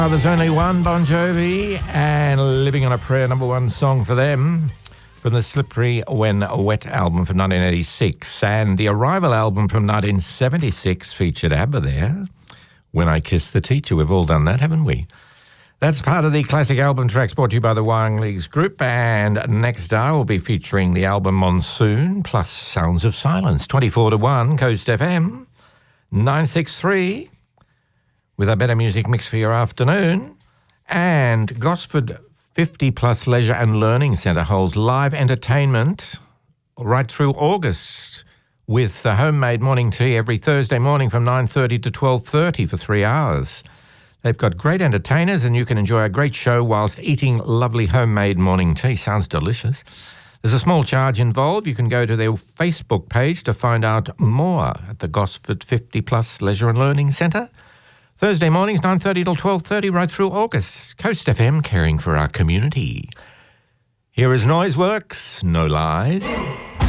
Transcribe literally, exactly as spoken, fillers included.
There's only one, Bon Jovi, and Living on a Prayer, number one song for them from the Slippery When Wet album from nineteen eighty-six. And the Arrival album from nineteen seventy-six featured ABBA there, When I Kissed the Teacher. We've all done that, haven't we? That's part of the classic album tracks brought to you by the Wyong Leagues Group. And next hour we'll be featuring the album Monsoon plus Sounds of Silence. twenty-four to one, Coast F M, nine six three. With a better music mix for your afternoon. And Gosford fifty plus Leisure and Learning Centre holds live entertainment right through August with the homemade morning tea every Thursday morning from nine thirty to twelve thirty for three hours. They've got great entertainers and you can enjoy a great show whilst eating lovely homemade morning tea. Sounds delicious. There's a small charge involved. You can go to their Facebook page to find out more at the Gosford fifty plus Leisure and Learning Centre. Thursday mornings, nine thirty till twelve thirty, right through August. Coast F M, caring for our community. Here is Noiseworks, No Lies.